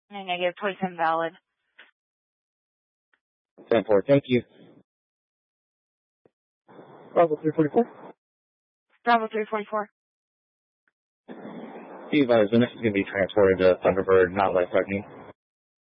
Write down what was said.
No, negative, twice invalid. 10-4, thank you. Bravo 344. Bravo 344. Be advised, the next is going to be transported to Thunderbird, not life-threatening.